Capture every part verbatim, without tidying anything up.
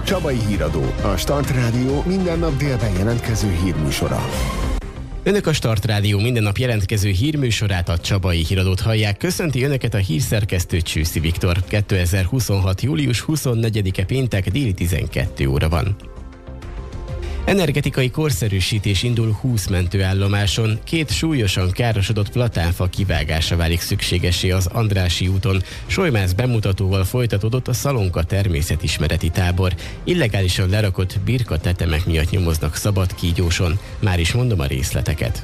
Csabai Híradó, a Start Rádió minden nap délben jelentkező hírműsora. Önök a Start Rádió minden nap jelentkező hírműsorát, a Csabai Híradót hallják. Köszönti Önöket a hírszerkesztő Csőszi Viktor. kétezer-huszonhat. július huszonnegyedike péntek, déli tizenkét óra van. Energetikai korszerűsítés indul húsz mentőállomáson. Két súlyosan károsodott platánfa kivágása válik szükségessé az Andrássy úton. Solymász bemutatóval folytatódott a Szalonka természetismereti tábor. Illegálisan lerakott birka tetemek miatt nyomoznak Szabadkígyóson. Már is mondom a részleteket.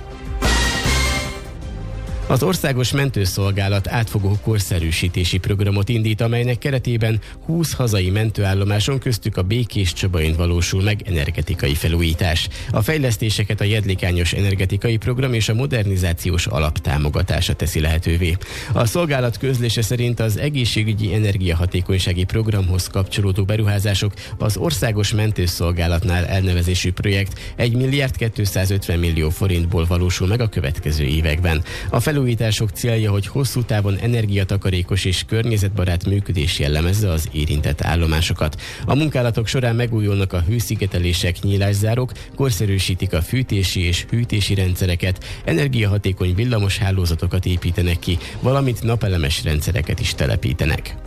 Az Országos Mentőszolgálat átfogó korszerűsítési programot indít, amelynek keretében húsz hazai mentőállomáson, köztük a Békés-Csabain valósul meg energetikai felújítás. A fejlesztéseket a Jedlikányos Energetikai Program és a Modernizációs Alap támogatása teszi lehetővé. A szolgálat közlése szerint az egészségügyi energiahatékonysági programhoz kapcsolódó beruházások az Országos Mentőszolgálatnál elnevezésű projekt egy milliárd kétszázötven millió forintból valósul meg a következő években. A felújítások célja, hogy hosszú távon energiatakarékos és környezetbarát működés jellemezze az érintett állomásokat. A munkálatok során megújulnak a hőszigetelések, nyílászárók, korszerűsítik a fűtési és hűtési rendszereket, energiahatékony villamos hálózatokat építenek ki, valamint napelemes rendszereket is telepítenek.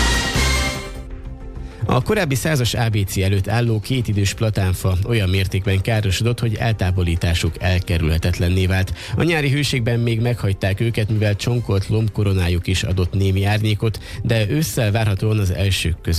A korábbi százas á bé cé előtt álló kétidős platánfa olyan mértékben károsodott, hogy eltávolításuk elkerülhetetlenné vált. A nyári hőségben még meghagyták őket, mivel csonkolt lombkoronájuk is adott némi árnyékot, de ősszel várhatóan az elsők között